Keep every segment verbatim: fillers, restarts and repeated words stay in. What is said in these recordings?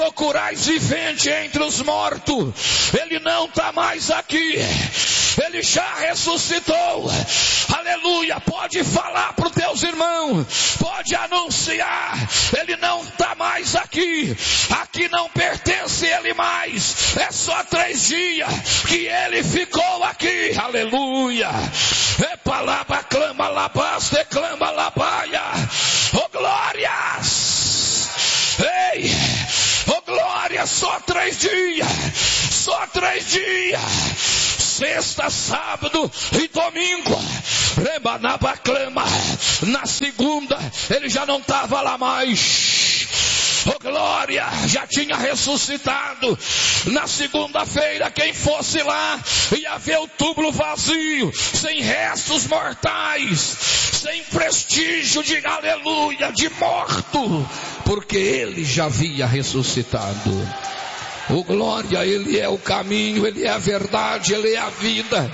procurais vivente entre os mortos. Ele não está mais aqui. Ele já ressuscitou. Aleluia. Pode falar para os teus irmãos. Pode anunciar. Ele não está mais aqui. Aqui não pertence ele mais. É só três dias que ele ficou aqui. Aleluia. É palavra, clama, labas, declama, labaia. Oh, glórias. Ei. Oh, glória, só três dias. Só três dias. Sexta, sábado e domingo. Rebanaba, clama. Na segunda, ele já não estava lá mais. Oh, glória, já tinha ressuscitado. Na segunda-feira, quem fosse lá ia ver o túmulo vazio, sem restos mortais, sem prestígio de aleluia, de morto, porque ele já havia ressuscitado. Oh, glória, ele é o caminho, ele é a verdade, ele é a vida.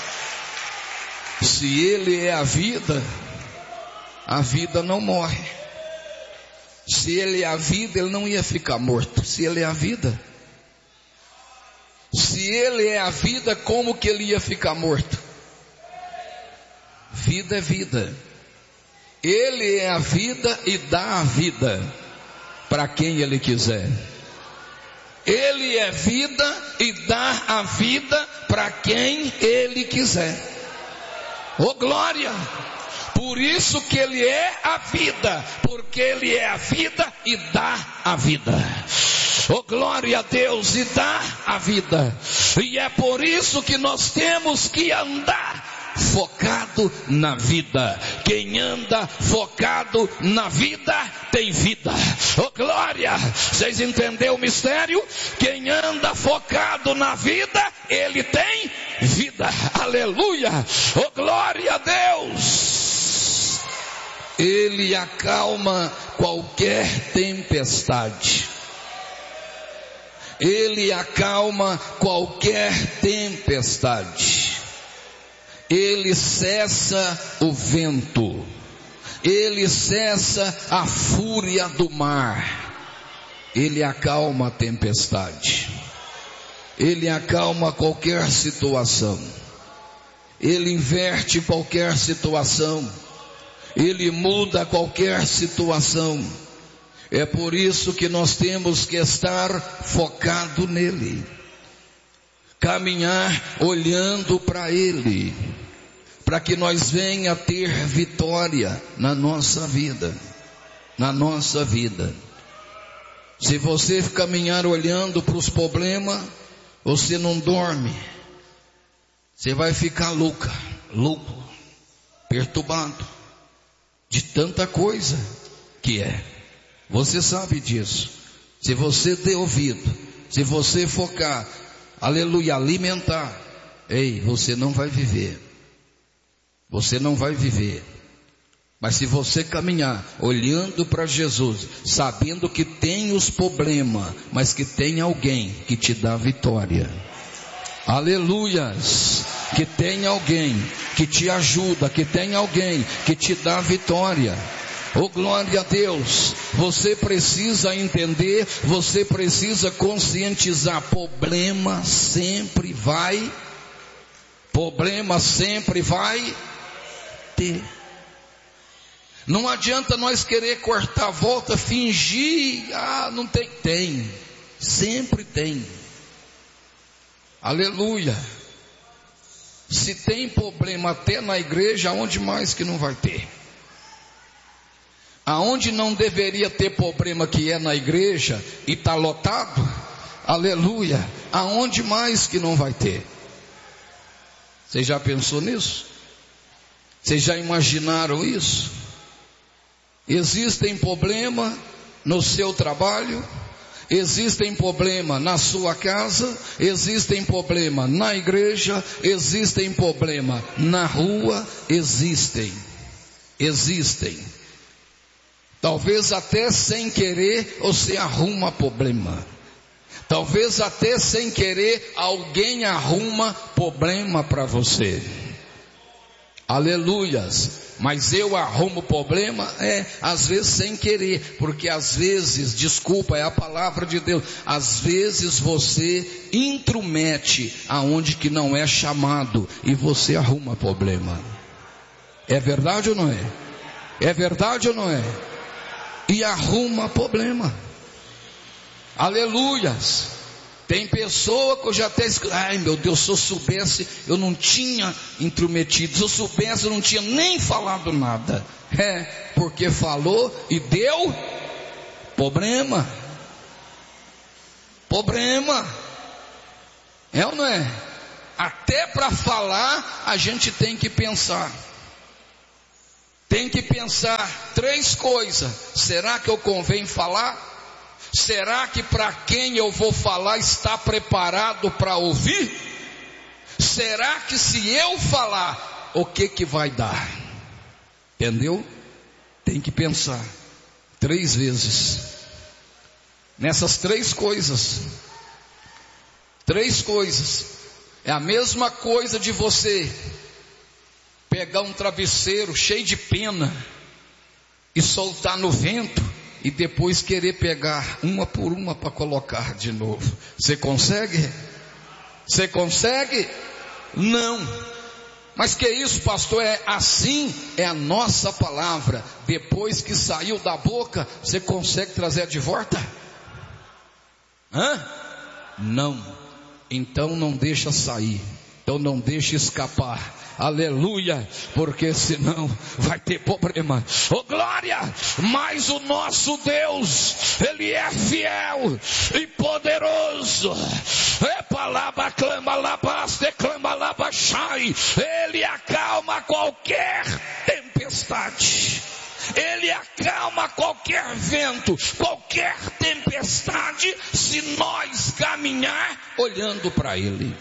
Se ele é a vida, a vida não morre. Se ele é a vida, ele não ia ficar morto. Se ele é a vida, se ele é a vida, como que ele ia ficar morto? Vida é vida. Ele é a vida e dá a vida para quem ele quiser. Ele é vida e dá a vida para quem ele quiser. Oh, glória! Por isso que ele é a vida, porque ele é a vida e dá a vida. Oh, glória a Deus, e dá a vida. E é por isso que nós temos que andar focado na vida. Quem anda focado na vida tem vida. Oh, glória! Vocês entenderam o mistério? Quem anda focado na vida, ele tem vida. Aleluia! Oh, glória a Deus! Ele acalma qualquer tempestade. Ele acalma qualquer tempestade. Ele cessa o vento. Ele cessa a fúria do mar. Ele acalma a tempestade. Ele acalma qualquer situação. Ele inverte qualquer situação. Ele muda qualquer situação. É por isso que nós temos que estar focado nele. Caminhar olhando para ele. Para que nós venha ter vitória na nossa vida. Na nossa vida. Se você caminhar olhando para os problemas, você não dorme. Você vai ficar louca, louco, perturbado. De tanta coisa que é. Você sabe disso. Se você der ouvido, se você focar, aleluia, alimentar, ei, você não vai viver. Você não vai viver. Mas se você caminhar olhando para Jesus, sabendo que tem os problemas, mas que tem alguém que te dá vitória. Aleluias. Que tem alguém que te ajuda, que tem alguém que te dá vitória. Oh, glória a Deus. Você precisa entender, você precisa conscientizar. Problema sempre vai, problema sempre vai ter. Não adianta nós querer cortar a volta, fingir, ah, não tem, tem, sempre tem. Aleluia. Se tem problema até na igreja, aonde mais que não vai ter? Aonde não deveria ter problema que é na igreja e está lotado, aleluia, aonde mais que não vai ter? Você já pensou nisso? Vocês já imaginaram isso? Existem problemas no seu trabalho, existem problemas na sua casa, existem problemas na igreja, existem problemas na rua, existem, existem. Talvez até sem querer você arruma problema. Talvez até sem querer alguém arruma problema para você. Aleluias. Mas eu arrumo problema, é, às vezes sem querer, porque às vezes, desculpa, é a palavra de Deus, às vezes você intromete aonde que não é chamado, e você arruma problema. É verdade ou não é? É verdade ou não é? E arruma problema. Aleluias. Tem pessoa que eu já até escutei, ai meu Deus, se eu soubesse, eu não tinha intrometido, se eu soubesse, eu não tinha nem falado nada. É, porque falou e deu problema. Problema. É ou não é? Até para falar, a gente tem que pensar. Tem que pensar três coisas. Será que eu convém falar? Será que para quem eu vou falar está preparado para ouvir? Será que se eu falar, o que que vai dar? Entendeu? Tem que pensar três vezes nessas três coisas. Três coisas. É a mesma coisa de você pegar um travesseiro cheio de pena e soltar no vento, e depois querer pegar uma por uma para colocar de novo. Você consegue? Você consegue? Não. Mas que isso, pastor? É assim, é a nossa palavra. Depois que saiu da boca, você consegue trazer de volta? Hã? Não. Então não deixa sair. Então não deixa escapar. Aleluia, porque senão vai ter problema. Oh glória, mas o nosso Deus, Ele é fiel e poderoso. É palavra, clama lá, basta, clama lá, baixai. Ele acalma qualquer tempestade. Ele acalma qualquer vento, qualquer tempestade, se nós caminhar olhando para Ele.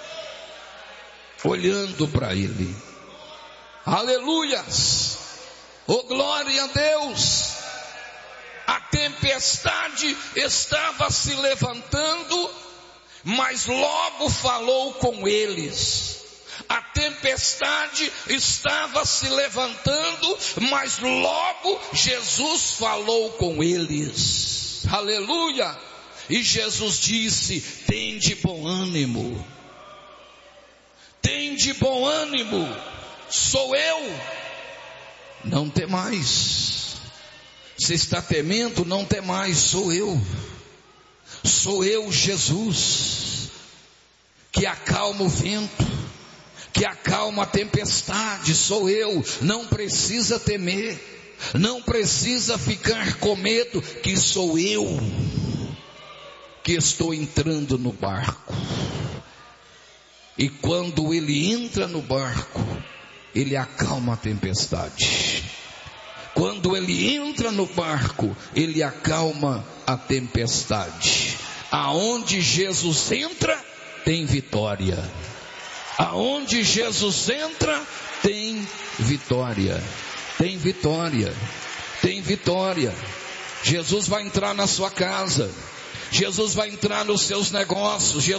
Olhando para Ele. Aleluias. Oh glória a Deus. A tempestade estava se levantando, mas logo falou com eles. A tempestade estava se levantando, mas logo Jesus falou com eles. Aleluia. E Jesus disse: tende bom ânimo. Tende bom ânimo, sou eu, não temais. Você está temendo, não temais, sou eu. Sou eu, Jesus, que acalma o vento, que acalma a tempestade, sou eu. Não precisa temer, não precisa ficar com medo, que sou eu que estou entrando no barco. E quando ele entra no barco, ele acalma a tempestade. Quando ele entra no barco, ele acalma a tempestade. Aonde Jesus entra, tem vitória. Aonde Jesus entra, tem vitória. Tem vitória. Tem vitória. Jesus vai entrar na sua casa. Jesus vai entrar nos seus negócios. Jesus